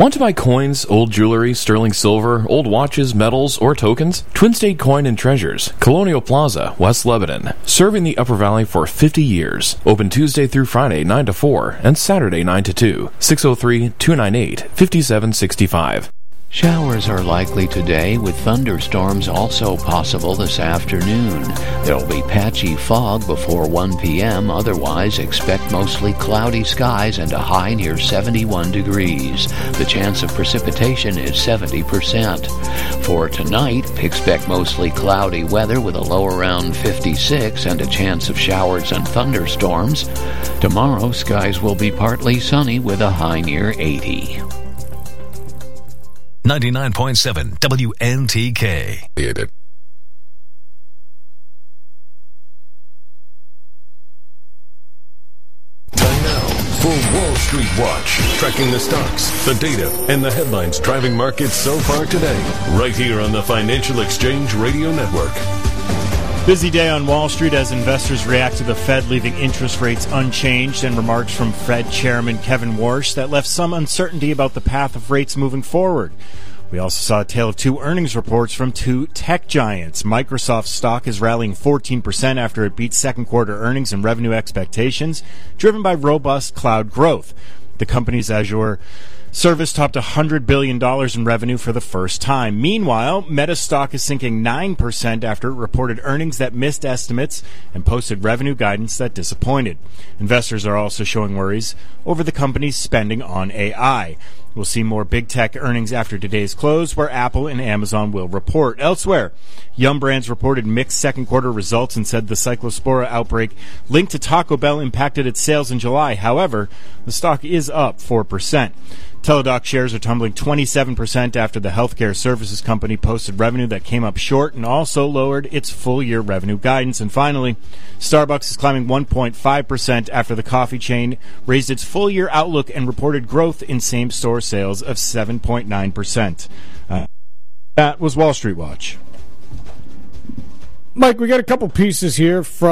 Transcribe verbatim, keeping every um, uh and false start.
Want to buy coins, old jewelry, sterling silver, old watches, metals, or tokens? Twin State Coin and Treasures, Colonial Plaza, West Lebanon. Serving the Upper Valley for fifty years. Open Tuesday through Friday, nine to four, and Saturday, nine to two. six oh three, two nine eight, five seven six five. Showers are likely today, with thunderstorms also possible this afternoon. There'll be patchy fog before one p.m. Otherwise, expect mostly cloudy skies and a high near seventy-one degrees. The chance of precipitation is seventy percent. For tonight, expect mostly cloudy weather with a low around fifty-six and a chance of showers and thunderstorms. Tomorrow, skies will be partly sunny with a high near eighty. ninety-nine point seven W N T K. Time now for Wall Street Watch, tracking the stocks, the data, and the headlines driving markets so far today, right here on the Financial Exchange Radio Network. Busy day on Wall Street as investors react to the Fed leaving interest rates unchanged and remarks from Fed Chairman Kevin Warsh that left some uncertainty about the path of rates moving forward. We also saw a tale of two earnings reports from two tech giants. Microsoft stock is rallying fourteen percent after it beat second quarter earnings and revenue expectations, driven by robust cloud growth. The company's Azure service topped one hundred billion dollars in revenue for the first time. Meanwhile, Meta stock is sinking nine percent after it reported earnings that missed estimates and posted revenue guidance that disappointed. Investors are also showing worries over the company's spending on A I. We'll see more big tech earnings after today's close, where Apple and Amazon will report. Elsewhere, Yum Brands reported mixed second quarter results and said the Cyclospora outbreak linked to Taco Bell impacted its sales in July. However, the stock is up four percent. Teladoc shares are tumbling twenty-seven percent after the healthcare services company posted revenue that came up short and also lowered its full-year revenue guidance. And finally, Starbucks is climbing one point five percent after the coffee chain raised its full-year outlook and reported growth in same-store sales of seven point nine percent. Uh, that was Wall Street Watch. Mike, we got a couple pieces here from